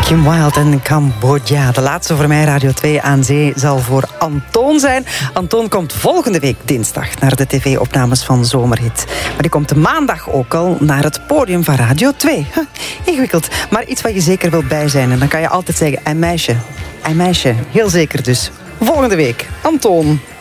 Kim Wilde en Cambodja. De laatste voor mij, Radio 2 aan Zee, zal voor Antoon zijn. Antoon komt volgende week dinsdag naar de tv-opnames van Zomerhit. Maar die komt maandag ook al naar het podium van Radio 2. Ingewikkeld, maar iets wat je zeker wilt bij zijn. En dan kan je altijd zeggen, ei meisje, heel zeker dus. Volgende week, Antoon.